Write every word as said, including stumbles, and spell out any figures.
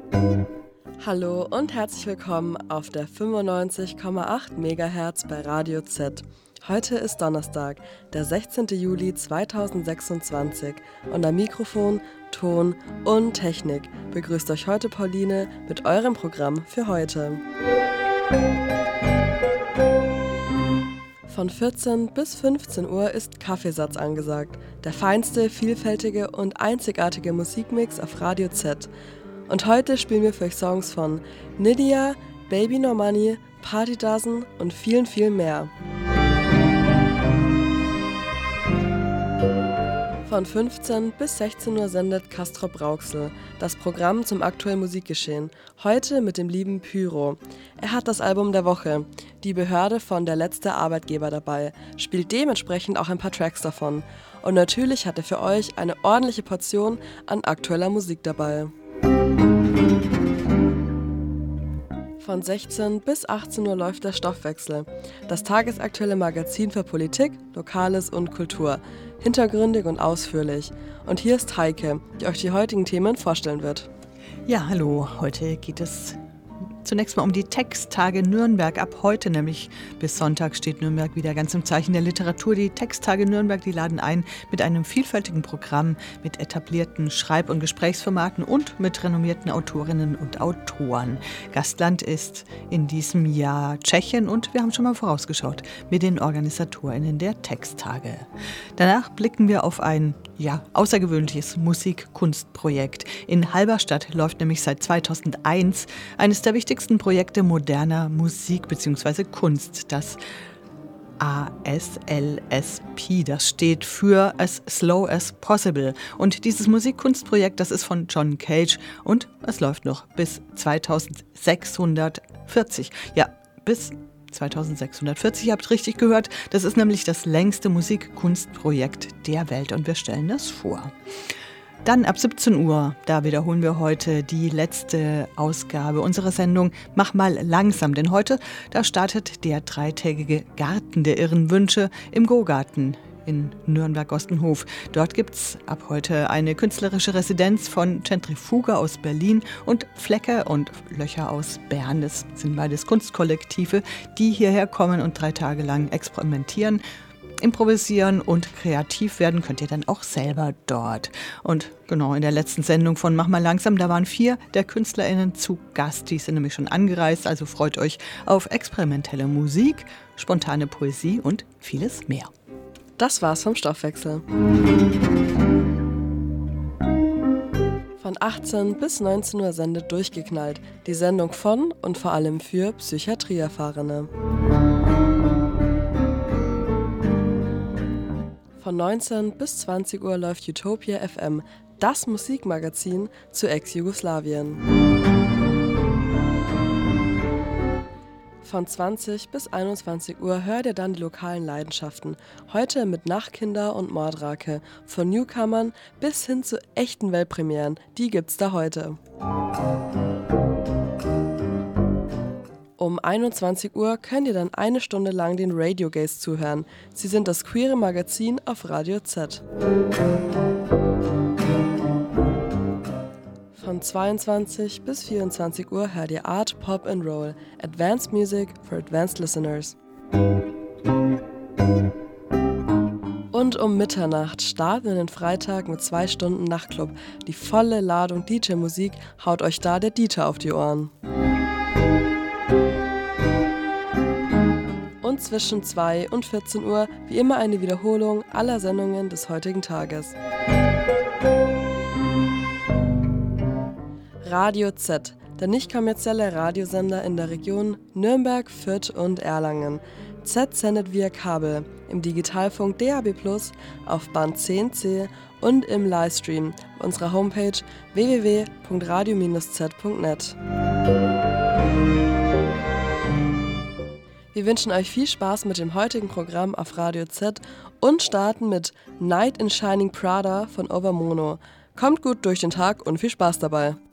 Hallo und herzlich willkommen auf der fünfundneunzig Komma acht Megahertz bei Radio Z. Heute ist Donnerstag, der sechzehnten Juli zweitausendsechsundzwanzig und am Mikrofon, Ton und Technik begrüßt euch heute Pauline mit eurem Programm für heute. Von vierzehn bis fünfzehn Uhr ist Kaffeesatz angesagt, der feinste, vielfältige und einzigartige Musikmix auf Radio Z. Und heute spielen wir für euch Songs von Nydia, Baby No Money, Party Dozen und vielen, vielen mehr. Von fünfzehn bis sechzehn Uhr sendet Castrop Rauxel, das Programm zum aktuellen Musikgeschehen. Heute mit dem lieben Pyro. Er hat das Album der Woche, Die Behörde von Der letzte Arbeitgeber dabei, spielt dementsprechend auch ein paar Tracks davon. Und natürlich hat er für euch eine ordentliche Portion an aktueller Musik dabei. Von sechzehn bis achtzehn Uhr läuft der Stoffwechsel, das tagesaktuelle Magazin für Politik, Lokales und Kultur. Hintergründig und ausführlich. Und hier ist Heike, die euch die heutigen Themen vorstellen wird. Ja, hallo. Heute geht es zunächst mal um die Texttage Nürnberg. Ab heute, nämlich bis Sonntag, steht Nürnberg wieder ganz im Zeichen der Literatur. Die Texttage Nürnberg, die laden ein mit einem vielfältigen Programm, mit etablierten Schreib- und Gesprächsformaten und mit renommierten Autorinnen und Autoren. Gastland ist in diesem Jahr Tschechien und wir haben schon mal vorausgeschaut mit den OrganisatorInnen der Texttage. Danach blicken wir auf ein ja, außergewöhnliches Musik-Kunst-Projekt. In Halberstadt läuft nämlich seit zweitausendeins eines der wichtigsten Projekte moderner Musik bzw. Kunst, das A S L S P, das steht für As Slow as Possible. Und dieses Musikkunstprojekt, das ist von John Cage und es läuft noch bis zweitausendsechshundertvierzig. Ja, bis zweitausendsechshundertvierzig, ihr habt richtig gehört, das ist nämlich das längste Musikkunstprojekt der Welt und wir stellen das vor. Dann ab siebzehn Uhr, da wiederholen wir heute die letzte Ausgabe unserer Sendung Mach mal langsam, denn heute, da startet der dreitägige Garten der irren Wünsche im Go-Garten in Nürnberg-Ostenhof. Dort gibt es ab heute eine künstlerische Residenz von Zentrifuge aus Berlin und Flecke und Löcher aus Bern. Das sind beides Kunstkollektive, die hierher kommen und drei Tage lang experimentieren, improvisieren und kreativ werden könnt ihr dann auch selber dort. Und genau, in der letzten Sendung von Mach mal langsam, da waren vier der KünstlerInnen zu Gast. Die sind nämlich schon angereist, also freut euch auf experimentelle Musik, spontane Poesie und vieles mehr. Das war's vom Stoffwechsel. Von achtzehn bis neunzehn Uhr sendet Durchgeknallt, die Sendung von und vor allem für Psychiatrieerfahrene. Von neunzehn bis zwanzig Uhr läuft Utopia F M, das Musikmagazin zu Ex-Jugoslawien. Von zwanzig bis einundzwanzig Uhr hört ihr dann die lokalen Leidenschaften. Heute mit Nachtkinder und Mordrake. Von Newcomern bis hin zu echten Weltpremieren. Die gibt's da heute. Um einundzwanzig Uhr könnt ihr dann eine Stunde lang den Radio Gays zuhören. Sie sind das queere Magazin auf Radio Z. Von zweiundzwanzig bis vierundzwanzig Uhr hört ihr Art, Pop and Roll, Advanced Music for Advanced Listeners. Und um Mitternacht starten wir den Freitag mit zwei Stunden Nachtclub. Die volle Ladung D J-Musik haut euch da der Dieter auf die Ohren. Und zwischen zwei und vierzehn Uhr wie immer eine Wiederholung aller Sendungen des heutigen Tages. Radio Z, der nicht kommerzielle Radiosender in der Region Nürnberg, Fürth und Erlangen. Z sendet via Kabel, im Digitalfunk D A B plus, auf Band zehn C und im Livestream auf unserer Homepage w w w punkt radio Bindestrich z punkt net. Wir wünschen euch viel Spaß mit dem heutigen Programm auf Radio Z und starten mit Night in Shining Prada von Overmono. Kommt gut durch den Tag und viel Spaß dabei.